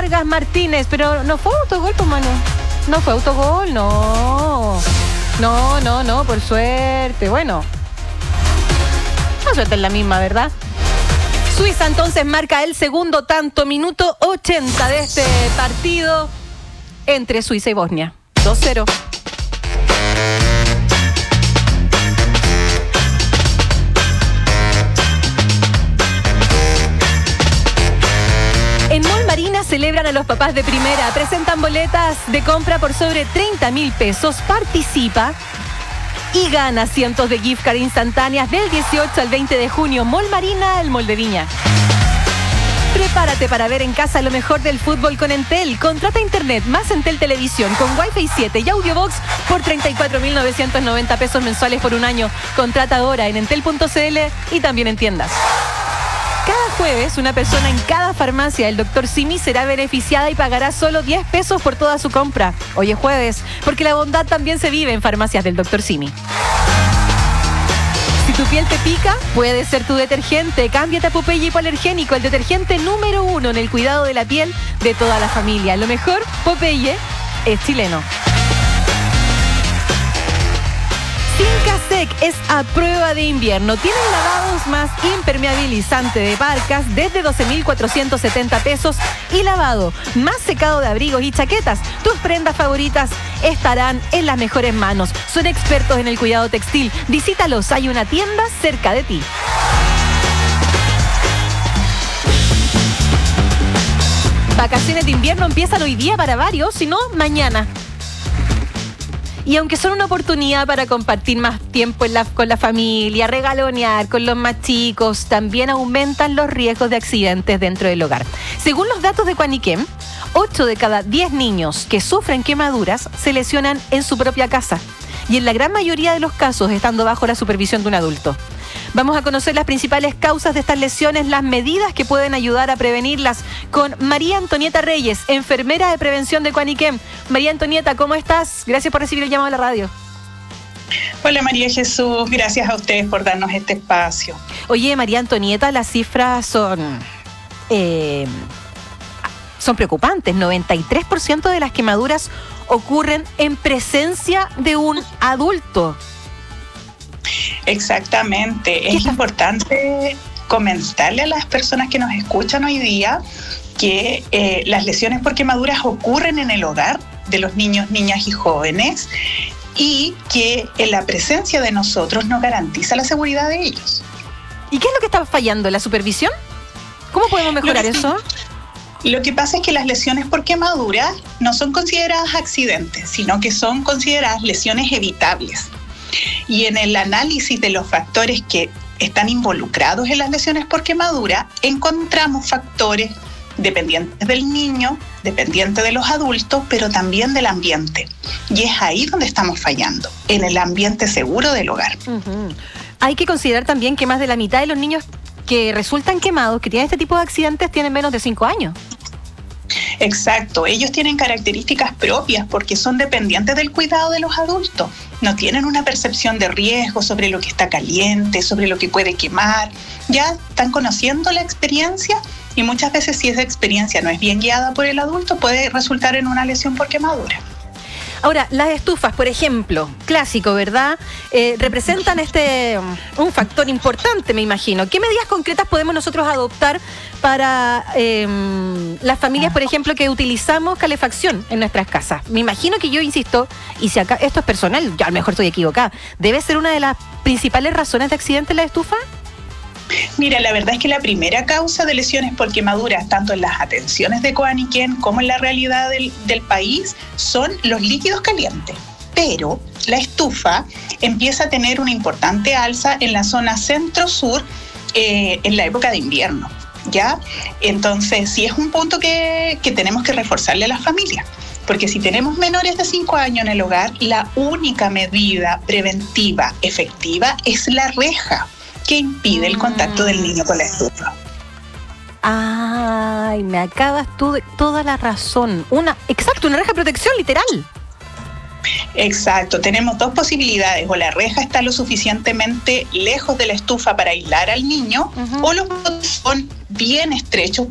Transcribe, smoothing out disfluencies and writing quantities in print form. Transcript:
Vargas Martínez, pero no fue autogol, pues, mano. No fue autogol, no, por suerte. Bueno, la suerte es la misma, ¿verdad? Suiza entonces marca el segundo tanto, minuto 80 de este partido entre Suiza y Bosnia. 2-0. En Mall Marina celebran a los papás de primera. Presentan boletas de compra por sobre 30.000 pesos. Participa y gana cientos de gift card instantáneas del 18 al 20 de junio. Mall Marina, el Mall de Viña. Prepárate para ver en casa lo mejor del fútbol con Entel. Contrata internet más Entel Televisión con Wi-Fi 7 y Audiobox por 34.990 pesos mensuales por un año. Contrata ahora en entel.cl y también en tiendas. Cada jueves, una persona en cada farmacia del Dr. Simi será beneficiada y pagará solo 10 pesos por toda su compra. Hoy es jueves, porque la bondad también se vive en farmacias del Dr. Simi. Si tu piel te pica, puede ser tu detergente. Cámbiate a Popeye Hipoalergénico, el detergente número 1 en el cuidado de la piel de toda la familia. Lo mejor, Popeye es chileno. Fincasec es a prueba de invierno. Tienen lavados más impermeabilizante de parcas desde 12.470 pesos y lavado más secado de abrigos y chaquetas. Tus prendas favoritas estarán en las mejores manos. Son expertos en el cuidado textil. Visítalos, hay una tienda cerca de ti. Vacaciones de invierno empiezan hoy día para varios, si no, mañana. Y aunque son una oportunidad para compartir más tiempo con la familia, regalonear con los más chicos, también aumentan los riesgos de accidentes dentro del hogar. Según los datos de Quaniquem, 8 de cada 10 niños que sufren quemaduras se lesionan en su propia casa y en la gran mayoría de los casos estando bajo la supervisión de un adulto. Vamos a conocer las principales causas de estas lesiones, las medidas que pueden ayudar a prevenirlas con María Antonieta Reyes, enfermera de prevención de Quaniquem. María Antonieta, ¿cómo estás? Gracias por recibir el llamado a la radio. Hola María Jesús, gracias a ustedes por darnos este espacio. Oye, María Antonieta, las cifras son preocupantes. 93% de las quemaduras ocurren en presencia de un adulto. Exactamente, es importante comentarle a las personas que nos escuchan hoy día que las lesiones por quemaduras ocurren en el hogar de los niños, niñas y jóvenes y que la presencia de nosotros nos garantiza la seguridad de ellos. ¿Y qué es lo que está fallando? ¿La supervisión? ¿Cómo podemos mejorar eso? Lo que pasa es que las lesiones por quemaduras no son consideradas accidentes, sino que son consideradas lesiones evitables. Y en el análisis de los factores que están involucrados en las lesiones por quemadura, encontramos factores dependientes del niño, dependientes de los adultos, pero también del ambiente. Y es ahí donde estamos fallando, en el ambiente seguro del hogar. Uh-huh. Hay que considerar también que más de la mitad de los niños que resultan quemados, que tienen este tipo de accidentes, tienen menos de 5 años. Exacto, ellos tienen características propias porque son dependientes del cuidado de los adultos. No tienen una percepción de riesgo sobre lo que está caliente, sobre lo que puede quemar. Ya están conociendo la experiencia y muchas veces si esa experiencia no es bien guiada por el adulto puede resultar en una lesión por quemadura. Ahora, las estufas, por ejemplo, clásico, ¿verdad? Representan un factor importante, me imagino. ¿Qué medidas concretas podemos nosotros adoptar para las familias, por ejemplo, que utilizamos calefacción en nuestras casas? Me imagino que yo insisto, y si acá esto es personal, yo a lo mejor estoy equivocada, ¿debe ser una de las principales razones de accidente en la estufa? Mira, la verdad es que la primera causa de lesiones por quemaduras, tanto en las atenciones de Quaniquem como en la realidad del país, son los líquidos calientes. Pero la estufa empieza a tener una importante alza en la zona centro-sur en la época de invierno, ¿ya? Entonces, sí es un punto que tenemos que reforzarle a las familias. Porque si tenemos menores de 5 años en el hogar, la única medida preventiva efectiva es la reja, que impide el contacto del niño con la estufa. Ay, me acabas tú de toda la razón. Una reja de protección, literal. Exacto, tenemos dos posibilidades: o la reja está lo suficientemente lejos de la estufa para aislar al niño, o los botones son bien estrechos